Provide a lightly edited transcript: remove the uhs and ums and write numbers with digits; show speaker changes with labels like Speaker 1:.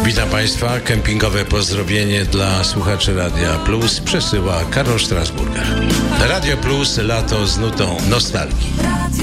Speaker 1: Witam Państwa. Kempingowe pozdrowienie dla słuchaczy Radia Plus przesyła Karol Strasburger. Radio Plus, lato z nutą nostalgii.